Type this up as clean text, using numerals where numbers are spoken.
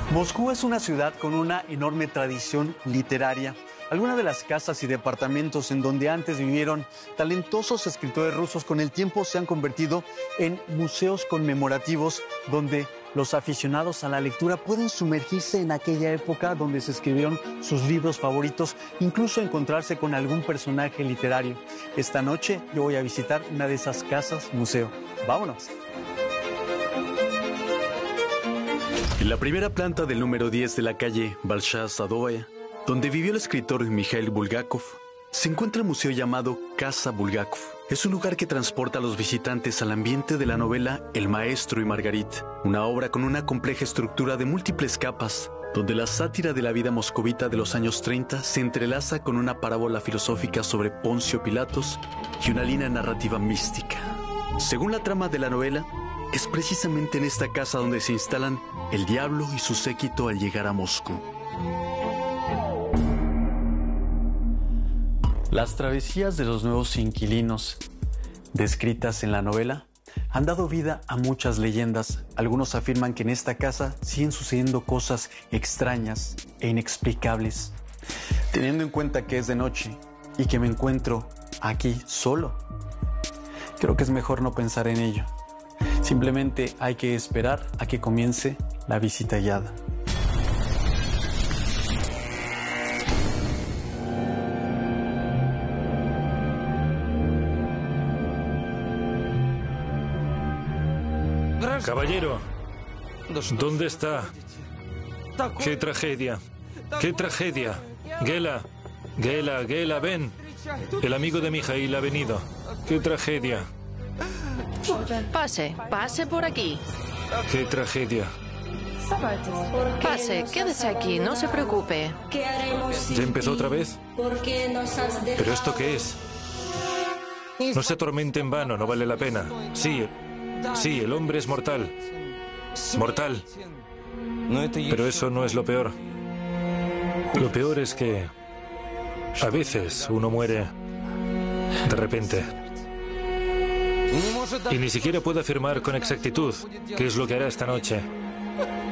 Moscú es una ciudad con una enorme tradición literaria. Algunas de las casas y departamentos en donde antes vivieron talentosos escritores rusos con el tiempo se han convertido en museos conmemorativos donde los aficionados a la lectura pueden sumergirse en aquella época donde se escribieron sus libros favoritos, incluso encontrarse con algún personaje literario. Esta noche yo voy a visitar una de esas casas museo. ¡Vámonos! En la primera planta del número 10 de la calle Bolshaya Sadovaya, donde vivió el escritor Mikhail Bulgakov, se encuentra el museo llamado Casa Bulgakov. Es un lugar que transporta a los visitantes al ambiente de la novela El Maestro y Margarita, una obra con una compleja estructura de múltiples capas, donde la sátira de la vida moscovita de los años 30 se entrelaza con una parábola filosófica sobre Poncio Pilatos y una línea narrativa mística. Según la trama de la novela, es precisamente en esta casa donde se instalan el diablo y su séquito al llegar a Moscú. Las travesías de los nuevos inquilinos, descritas en la novela, han dado vida a muchas leyendas. Algunos afirman que en esta casa siguen sucediendo cosas extrañas e inexplicables. Teniendo en cuenta que es de noche y que me encuentro aquí solo, creo que es mejor no pensar en ello. Simplemente hay que esperar a que comience la visita guiada. Caballero, ¿dónde está? ¡Qué tragedia! ¡Qué tragedia! Gela, Gela, Gela, ven. El amigo de Mikhail ha venido. ¡Qué tragedia! Pase, pase por aquí. ¡Qué tragedia! Pase, quédese aquí, no se preocupe. ¿Ya empezó otra vez? ¿Pero esto qué es? No se atormente en vano, no vale la pena. Sí, el hombre es mortal. Mortal. Pero eso no es lo peor. Lo peor es que a veces uno muere de repente. Y ni siquiera puedo afirmar con exactitud qué es lo que hará esta noche.